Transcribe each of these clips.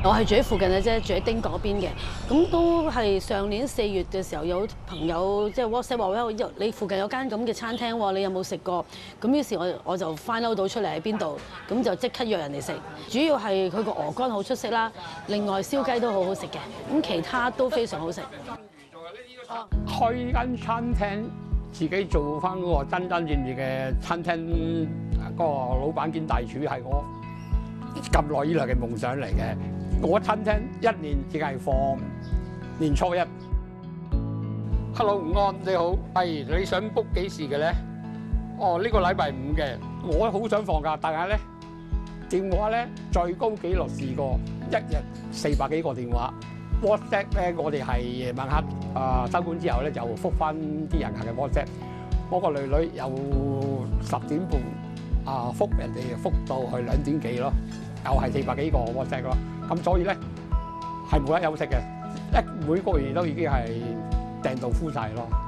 我係住喺附近嘅啫，住喺丁嗰邊嘅。咁都係上年4月嘅時候，有朋友即係 WhatsApp 話喂，你附近有間咁嘅餐廳喎，你有冇食過？咁於是我就 find out 到出嚟喺邊度，咁就即刻約人哋食。主要係佢個鵝肝好出色啦，另外燒雞都好好食嘅，咁其他都非常好食。 開間餐廳，自己做翻嗰個真真正正嘅餐廳，嗰個老闆兼大廚係我咁耐以來嘅夢想嚟嘅。我餐廳1年只係放年初1。Hello， 吳安你好，你想 book 幾時嘅咧？哦，呢個禮拜5嘅，我好想放假，但係咧電話咧最高紀錄試過1日400幾個電話。WhatsApp 咧，我哋係夜晚黑收工之後咧就覆翻啲人客嘅 WhatsApp。我個女由10點半覆人哋，覆到去2點幾咯，又係400幾個 WhatsApp 咯。咁所以咧係冇得休息嘅，每個月都已經係訂到 full 曬咯。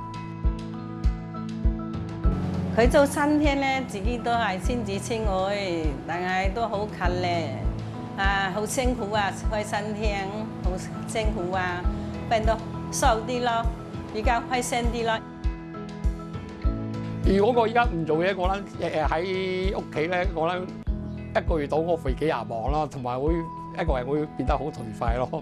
佢做餐廳咧，自己都係親子親愛，但係都好近咧。好辛苦啊！開餐廳好辛苦啊，變到瘦啲咯，比較開心啲咯。 如果我而家唔做嘢，我諗喺屋企咧，我諗1個月到我肥幾廿磅啦，同埋會一個人會變得好頹廢咯。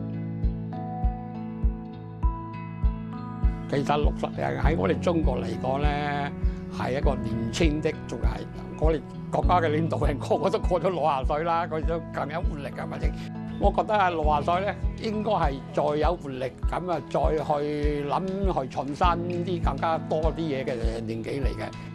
其實60人喺我哋中國嚟講咧，係一個年輕的，仲係我哋國家嘅領導人個個都過咗60歲啦，佢都更有活力啊！反正我覺得係60歲咧，應該係再有活力咁啊，再去諗去創新啲更加多啲嘢嘅年紀嚟嘅。